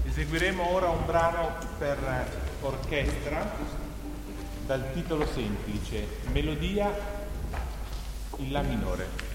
Eseguiremo ora un brano per orchestra dal titolo semplice, Melodia in La minore.